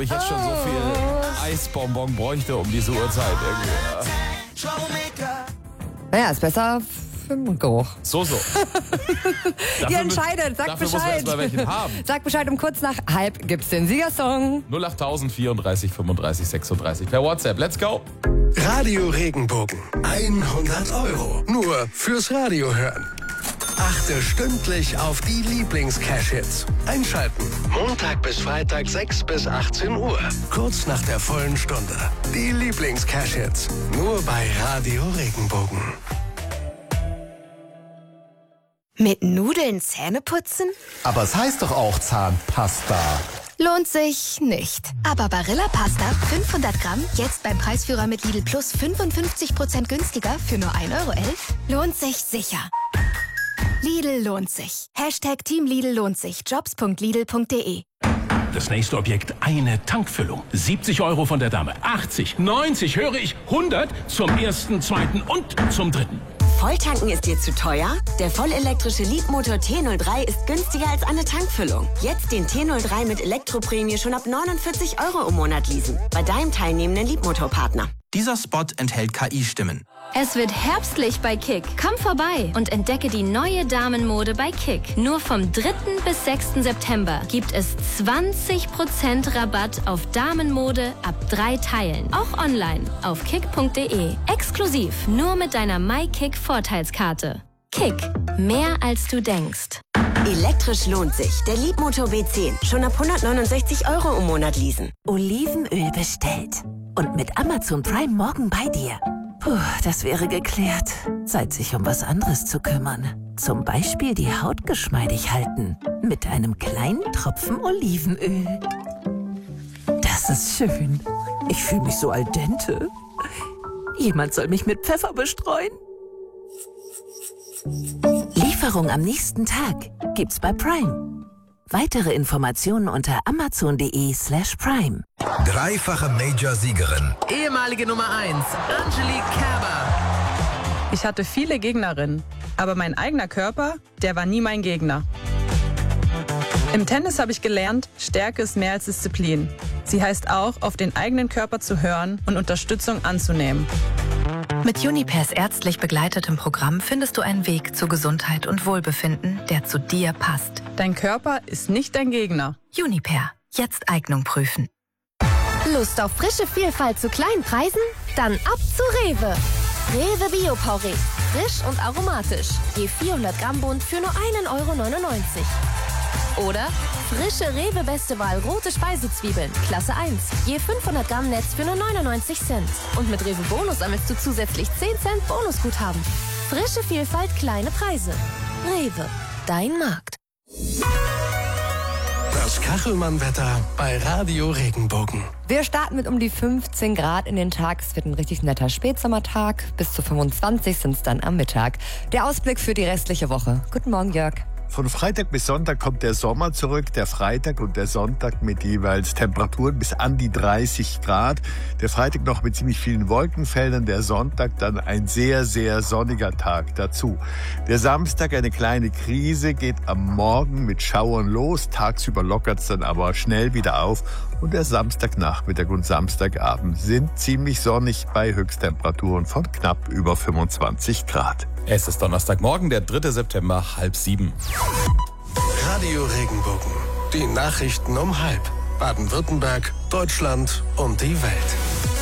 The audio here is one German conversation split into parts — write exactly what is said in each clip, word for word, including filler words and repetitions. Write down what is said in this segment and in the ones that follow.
Ich jetzt schon so viel Eisbonbon bräuchte um diese Uhrzeit irgendwie. Naja, ist besser für den Geruch. So, so. Ihr entscheidet, sagt dafür Bescheid. Muss man erst mal welchen haben. Sagt Bescheid, um kurz nach halb gibt's den Siegersong. null acht vierunddreißig fünfunddreißig sechsunddreißig per WhatsApp. Let's go. Radio Regenbogen. hundert Euro. Nur fürs Radio hören. Achte stündlich auf die Lieblings-Cash-Hits. Einschalten. Montag bis Freitag sechs bis achtzehn Uhr. Kurz nach der vollen Stunde. Die Lieblings-Cash-Hits. Nur bei Radio Regenbogen. Mit Nudeln Zähne putzen? Aber es heißt doch auch Zahnpasta. Lohnt sich nicht. Aber Barilla Pasta fünfhundert Gramm, jetzt beim Preisführer mit Lidl Plus fünfundfünfzig Prozent günstiger für nur ein Euro elf, lohnt sich sicher. Lidl lohnt sich. Hashtag Team Lidl lohnt sich. jobs punkt lidl punkt de. Das nächste Objekt, eine Tankfüllung. siebzig Euro von der Dame. achtzig, neunzig, höre ich, hundert zum ersten, zweiten und zum dritten. Volltanken ist dir zu teuer? Der vollelektrische Leapmotor T null drei ist günstiger als eine Tankfüllung. Jetzt den T null drei mit Elektroprämie schon ab neunundvierzig Euro im Monat leasen. Bei deinem teilnehmenden Leapmotor-Partner. Dieser Spot enthält K I-Stimmen. Es wird herbstlich bei Kick. Komm vorbei und entdecke die neue Damenmode bei Kick. Nur vom dritten bis sechsten September gibt es zwanzig Prozent Rabatt auf Damenmode ab drei Teilen. Auch online auf kick punkt de. Exklusiv nur mit deiner MyKick-Vorteilskarte. Kick. Mehr als du denkst. Elektrisch lohnt sich. Der Leapmotor B zehn. Schon ab hundertneunundsechzig Euro im Monat leasen. Olivenöl bestellt. Und mit Amazon Prime morgen bei dir. Puh, das wäre geklärt. Zeit, sich um was anderes zu kümmern. Zum Beispiel die Haut geschmeidig halten. Mit einem kleinen Tropfen Olivenöl. Das ist schön. Ich fühle mich so al dente. Jemand soll mich mit Pfeffer bestreuen. Lieferung am nächsten Tag gibt's bei Prime. Weitere Informationen unter amazon punkt de slash prime. Dreifache Major-Siegerin. Ehemalige Nummer eins, Angelique Kerber. Ich hatte viele Gegnerinnen, aber mein eigener Körper, der war nie mein Gegner. Im Tennis habe ich gelernt, Stärke ist mehr als Disziplin. Sie heißt auch, auf den eigenen Körper zu hören und Unterstützung anzunehmen. Mit Junipers ärztlich begleitetem Programm findest du einen Weg zu Gesundheit und Wohlbefinden, der zu dir passt. Dein Körper ist nicht dein Gegner. Juniper. Jetzt Eignung prüfen. Lust auf frische Vielfalt zu kleinen Preisen? Dann ab zu Rewe. Rewe Bio-Porree. Frisch und aromatisch. Je vierhundert Gramm Bund für nur einen Euro neunundneunzig. Oder frische Rewe Beste Wahl rote Speisezwiebeln, Klasse eins. Je fünfhundert Gramm Netz für nur neunundneunzig Cent. Und mit Rewe Bonus sammelst du zusätzlich zehn Cent Bonusguthaben. Frische Vielfalt, kleine Preise. Rewe, dein Markt. Das Kachelmann-Wetter bei Radio Regenbogen. Wir starten mit um die fünfzehn Grad in den Tag. Es wird ein richtig netter Spätsommertag. Bis zu fünfundzwanzig sind es dann am Mittag. Der Ausblick für die restliche Woche. Guten Morgen, Jörg. Von Freitag bis Sonntag kommt der Sommer zurück, der Freitag und der Sonntag mit jeweils Temperaturen bis an die dreißig Grad. Der Freitag noch mit ziemlich vielen Wolkenfeldern, der Sonntag dann ein sehr, sehr sonniger Tag dazu. Der Samstag eine kleine Krise, geht am Morgen mit Schauern los, tagsüber lockert es dann aber schnell wieder auf. Und der Samstagnachmittag und Samstagabend sind ziemlich sonnig bei Höchsttemperaturen von knapp über fünfundzwanzig Grad. Es ist Donnerstagmorgen, der dritte September, halb sieben. Radio Regenbogen. Die Nachrichten um halb. Baden-Württemberg, Deutschland und die Welt.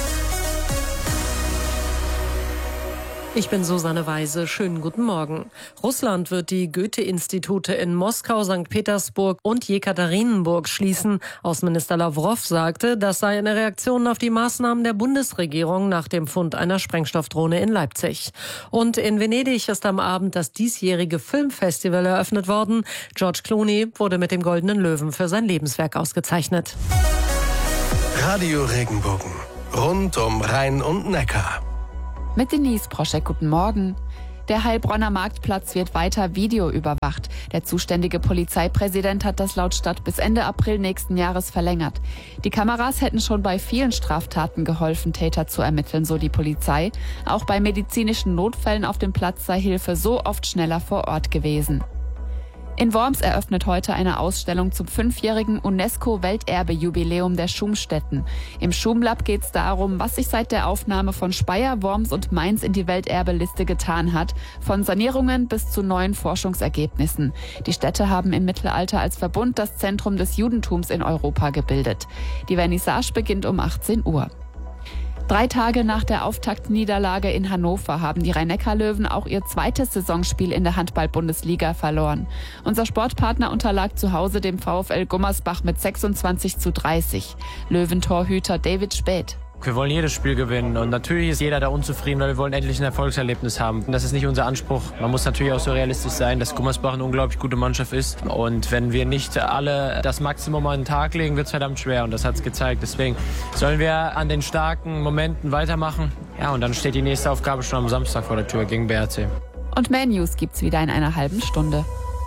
Ich bin Susanne Weise. Schönen guten Morgen. Russland wird die Goethe-Institute in Moskau, Sankt Petersburg und Jekaterinburg schließen. Außenminister Lawrow sagte, das sei eine Reaktion auf die Maßnahmen der Bundesregierung nach dem Fund einer Sprengstoffdrohne in Leipzig. Und in Venedig ist am Abend das diesjährige Filmfestival eröffnet worden. George Clooney wurde mit dem Goldenen Löwen für sein Lebenswerk ausgezeichnet. Radio Regenbogen. Rund um Rhein und Neckar. Mit Denise Proschek, guten Morgen. Der Heilbronner Marktplatz wird weiter videoüberwacht. Der zuständige Polizeipräsident hat das laut Stadt bis Ende April nächsten Jahres verlängert. Die Kameras hätten schon bei vielen Straftaten geholfen, Täter zu ermitteln, so die Polizei. Auch bei medizinischen Notfällen auf dem Platz sei Hilfe so oft schneller vor Ort gewesen. In Worms eröffnet heute eine Ausstellung zum fünfjährigen UNESCO-Welterbe-Jubiläum der Schumstätten. Im Schumlab geht es darum, was sich seit der Aufnahme von Speyer, Worms und Mainz in die Welterbeliste getan hat, von Sanierungen bis zu neuen Forschungsergebnissen. Die Städte haben im Mittelalter als Verbund das Zentrum des Judentums in Europa gebildet. Die Vernissage beginnt um achtzehn Uhr. Drei Tage nach der Auftaktniederlage in Hannover haben die Rhein-Neckar-Löwen auch ihr zweites Saisonspiel in der Handball-Bundesliga verloren. Unser Sportpartner unterlag zu Hause dem VfL Gummersbach mit sechsundzwanzig zu dreißig. Löwentorhüter David Späth. Wir wollen jedes Spiel gewinnen und natürlich ist jeder da unzufrieden, weil wir wollen endlich ein Erfolgserlebnis haben. Das ist nicht unser Anspruch. Man muss natürlich auch so realistisch sein, dass Gummersbach eine unglaublich gute Mannschaft ist. Und wenn wir nicht alle das Maximum an den Tag legen, wird es verdammt schwer und das hat es gezeigt. Deswegen sollen wir an den starken Momenten weitermachen. Ja, und dann steht die nächste Aufgabe schon am Samstag vor der Tür gegen B R C. Und Mail News gibt's wieder in einer halben Stunde.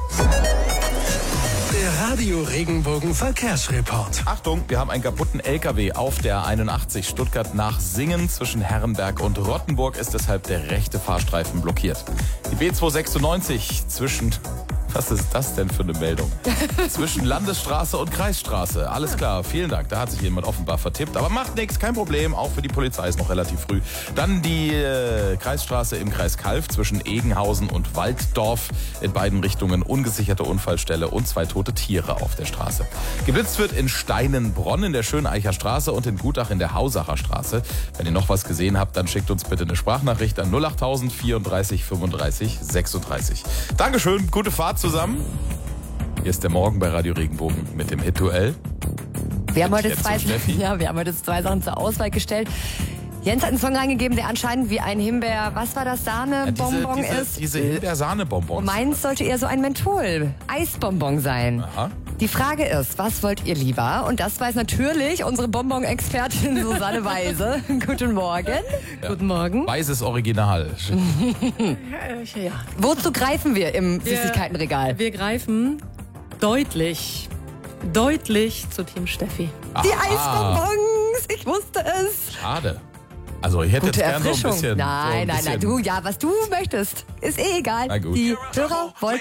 Der Radio Regenbogen Verkehrsreport. Achtung, wir haben einen kaputten L K W auf der einundachtzig Stuttgart nach Singen. Zwischen Herrenberg und Rottenburg ist deshalb der rechte Fahrstreifen blockiert. Die B zweihundertsechsundneunzig zwischen... Was ist das denn für eine Meldung? Zwischen Landesstraße und Kreisstraße. Alles klar, vielen Dank. Da hat sich jemand offenbar vertippt. Aber macht nichts, kein Problem. Auch für die Polizei ist noch relativ früh. Dann die äh, Kreisstraße im Kreis Calw zwischen Egenhausen und Walddorf. In beiden Richtungen ungesicherte Unfallstelle und zwei tote Tiere auf der Straße. Geblitzt wird in Steinenbronn in der Schöneicher Straße und in Gutach in der Hausacher Straße. Wenn ihr noch was gesehen habt, dann schickt uns bitte eine Sprachnachricht an null achttausend vierunddreißig fünfunddreißig sechsunddreißig. Dankeschön, gute Fahrt zusammen. Hier ist der Morgen bei Radio Regenbogen mit dem Hit-Duell. Wir haben, heute zwei, ja, wir haben heute zwei Sachen zur Auswahl gestellt. Jens hat einen Song reingegeben, der anscheinend wie ein Himbeer, was war das, Sahne-Bonbon ja, diese, diese, ist. Diese Himbeer-Sahne-Bonbons. Und meins sollte eher so ein Menthol-Eisbonbon sein. Aha. Die Frage ist, was wollt ihr lieber? Und das weiß natürlich unsere Bonbon-Expertin Susanne Weise. Guten Morgen. Ja. Guten Morgen. Weißes Original. ja. Wozu greifen wir im wir, Süßigkeitenregal? Wir greifen deutlich, deutlich zu Team Steffi. Aha. Die Eisbonbons, ich wusste es. Schade. Also ich hätte Gute jetzt gerne so ein bisschen... Nein, so ein nein, bisschen nein, du, ja, was du möchtest, ist eh egal. Na gut. Die Hörer wollten